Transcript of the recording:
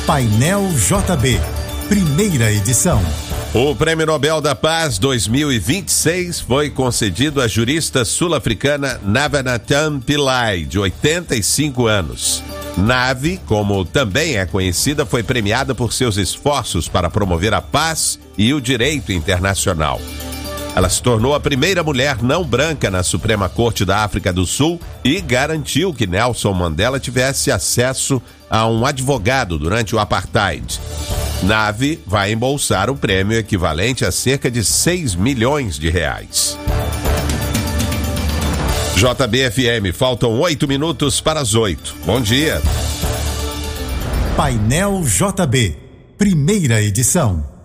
Painel JB, primeira edição. O Prêmio Nobel da Paz 2026 foi concedido à jurista sul-africana Navenathan Pillay, de 85 anos. Navi, como também é conhecida, foi premiada por seus esforços para promover a paz e o direito internacional. Ela se tornou a primeira mulher não branca na Suprema Corte da África do Sul e garantiu que Nelson Mandela tivesse acesso a um advogado durante o apartheid. Navi vai embolsar o prêmio equivalente a cerca de 6 milhões de reais. JBFM, faltam 8 minutos para as 8. Bom dia. Painel JB, primeira edição.